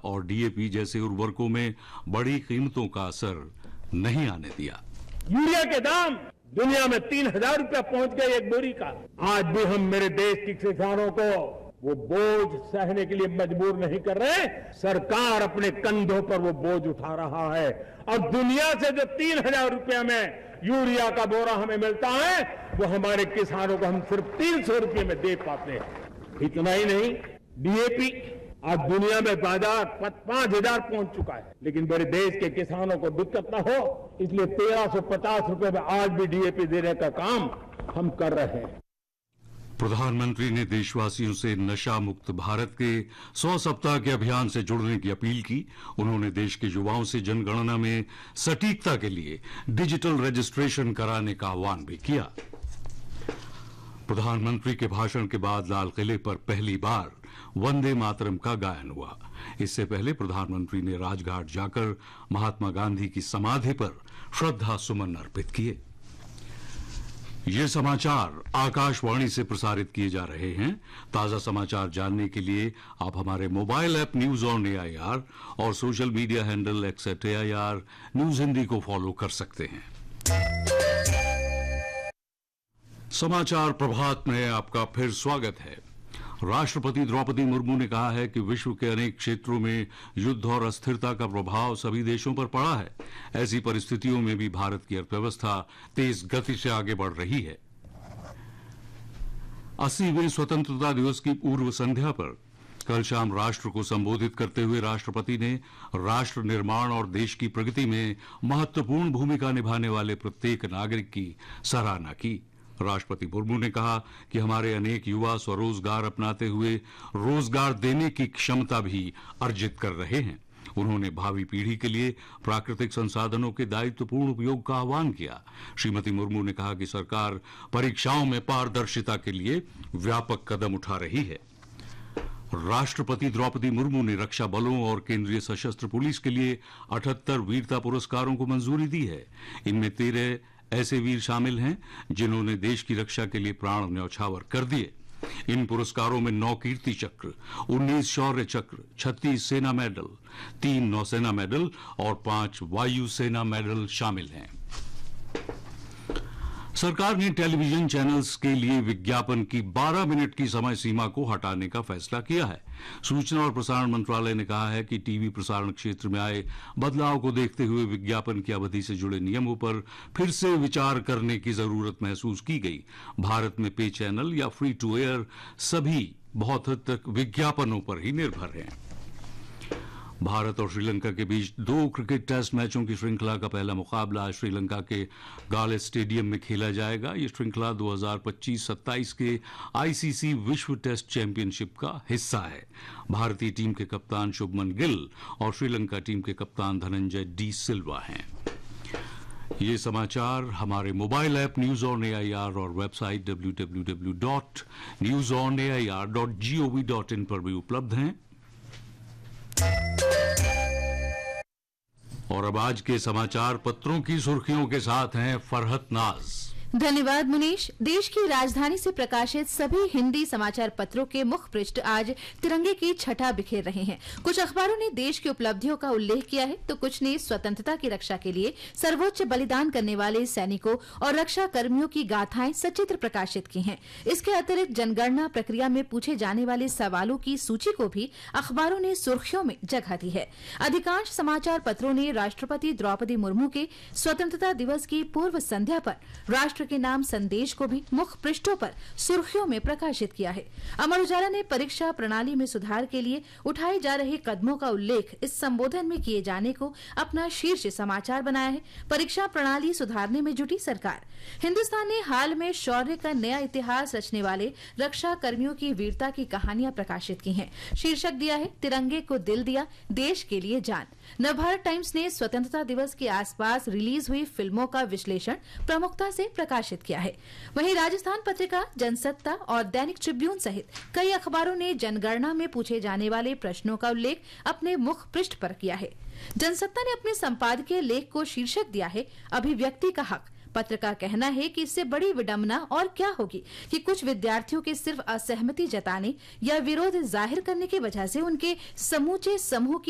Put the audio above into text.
और डीएपी जैसे उर्वरकों में बड़ी कीमतों का असर नहीं आने दिया। यूरिया के दाम दुनिया में 3,000 रुपया पहुंच गए एक बोरी का। आज भी हम मेरे देश के किसानों को वो बोझ सहने के लिए मजबूर नहीं कर रहे। सरकार अपने कंधों पर वो बोझ उठा रहा है और दुनिया से जो 3,000 रुपया में यूरिया का बोरा हमें मिलता है वो हमारे किसानों को हम सिर्फ 300 रुपये में दे पाते हैं। इतना ही नहीं, डीएपी आज दुनिया में बाजार 5,000 पहुंच चुका है, लेकिन मेरे देश के किसानों को दिक्कत ना हो इसलिए 1,350 रुपये में आज भी डीएपी देने का काम हम कर रहे हैं। प्रधानमंत्री ने देशवासियों से नशा मुक्त भारत के 100 सप्ताह के अभियान से जुड़ने की अपील की। उन्होंने देश के युवाओं से जनगणना में सटीकता के लिए डिजिटल रजिस्ट्रेशन कराने का आह्वान भी किया। प्रधानमंत्री के भाषण के बाद लाल किले पर पहली बार वंदे मातरम का गायन हुआ। इससे पहले प्रधानमंत्री ने राजघाट जाकर महात्मा गांधी की समाधि पर श्रद्धा सुमन अर्पित किए। ये समाचार आकाशवाणी से प्रसारित किए जा रहे हैं। ताजा समाचार जानने के लिए आप हमारे mobile app news on AIR और social media handle @AIR news Hindi को फॉलो कर सकते हैं। समाचार प्रभात में आपका फिर स्वागत है। राष्ट्रपति द्रौपदी मुर्मू ने कहा है कि विश्व के अनेक क्षेत्रों में युद्ध और अस्थिरता का प्रभाव सभी देशों पर पड़ा है। ऐसी परिस्थितियों में भी भारत की अर्थव्यवस्था तेज गति से आगे बढ़ रही है। 80वें स्वतंत्रता दिवस की पूर्व संध्या पर कल शाम राष्ट्र को संबोधित करते हुए राष्ट्रपति ने राष्ट्र निर्माण और देश की प्रगति में महत्वपूर्ण भूमिका निभाने वाले प्रत्येक नागरिक की सराहना की। राष्ट्रपति मुर्मू ने कहा कि हमारे अनेक युवा स्वरोजगार अपनाते हुए रोजगार देने की क्षमता भी अर्जित कर रहे हैं। उन्होंने भावी पीढ़ी के लिए प्राकृतिक संसाधनों के दायित्वपूर्ण उपयोग का आह्वान किया। श्रीमती मुर्मू ने कहा कि सरकार परीक्षाओं में पारदर्शिता के लिए व्यापक कदम उठा रही है। राष्ट्रपति द्रौपदी मुर्मू ने रक्षा बलों और केंद्रीय सशस्त्र पुलिस के लिए 78 वीरता पुरस्कारों को मंजूरी दी है। इनमें 13 ऐसे वीर शामिल हैं जिन्होंने देश की रक्षा के लिए प्राण न्यौछावर कर दिए। इन पुरस्कारों में 9 कीर्ति चक्र, 19 शौर्य चक्र, 36 सेना मेडल, 3 नौसेना मेडल और 5 वायु सेना मेडल शामिल हैं। सरकार ने टेलीविजन चैनल्स के लिए विज्ञापन की 12 मिनट की समय सीमा को हटाने का फैसला किया है। सूचना और प्रसारण मंत्रालय ने कहा है कि टीवी प्रसारण क्षेत्र में आए बदलाव को देखते हुए विज्ञापन की अवधि से जुड़े नियमों पर फिर से विचार करने की जरूरत महसूस की गई। भारत में पे चैनल या फ्री टू एयर सभी बहुत हद तक विज्ञापनों पर ही निर्भर हैं। भारत और श्रीलंका के बीच 2 क्रिकेट टेस्ट मैचों की श्रृंखला का पहला मुकाबला आज श्रीलंका के गाले स्टेडियम में खेला जाएगा। यह श्रृंखला 2025-27 के आईसीसी विश्व टेस्ट चैंपियनशिप का हिस्सा है। भारतीय टीम के कप्तान शुभमन गिल और श्रीलंका टीम के कप्तान धनंजय डी सिल्वा हैं। ये समाचार हमारे mobile app news on AIR और वेबसाइट www.newsonair.gov.in पर भी उपलब्ध हैं। और अब आज के समाचार पत्रों की सुर्खियों के साथ हैं फरहत नाज। धन्यवाद मुनीश। देश की राजधानी से प्रकाशित सभी हिंदी समाचार पत्रों के मुख पृष्ठ आज तिरंगे की छटा बिखेर रहे हैं। कुछ अखबारों ने देश की उपलब्धियों का उल्लेख किया है तो कुछ ने स्वतंत्रता की रक्षा के लिए सर्वोच्च बलिदान करने वाले सैनिकों और रक्षा कर्मियों की गाथाएं सचित्र प्रकाशित की हैं। इसके अतिरिक्त जनगणना प्रक्रिया में पूछे जाने वाले सवालों की सूची को भी अखबारों ने सुर्खियों में जगह दी है। अधिकांश समाचार पत्रों ने राष्ट्रपति द्रौपदी मुर्मू के स्वतंत्रता दिवस की पूर्व संध्या पर राष्ट्र के नाम संदेश को भी मुख पृष्ठों पर सुर्खियों में प्रकाशित किया है। अमर उजाला ने परीक्षा प्रणाली में सुधार के लिए उठाए जा रहे कदमों का उल्लेख इस संबोधन में किए जाने को अपना शीर्ष समाचार बनाया है। परीक्षा प्रणाली सुधारने में जुटी सरकार। हिंदुस्तान ने हाल में शौर्य का नया इतिहास रचने वाले रक्षा कर्मियों की वीरता की कहानियां प्रकाशित की हैं। शीर्षक दिया है तिरंगे को दिल दिया, देश के लिए जान। नवभारत टाइम्स ने स्वतंत्रता दिवस के आसपास रिलीज हुई फिल्मों का विश्लेषण प्रमुखता से प्रकाशित किया है। वहीं राजस्थान पत्रिका, जनसत्ता और दैनिक ट्रिब्यून सहित कई अखबारों ने जनगणना में पूछे जाने वाले प्रश्नों का उल्लेख अपने मुख पृष्ठ पर किया है। जनसत्ता ने अपने संपादकीय लेख को शीर्षक दिया है अभिव्यक्ति का हक। पत्र का कहना है कि इससे बड़ी विडंबना और क्या होगी कि कुछ विद्यार्थियों के सिर्फ असहमति जताने या विरोध जाहिर करने की वजह से उनके समूचे समूह की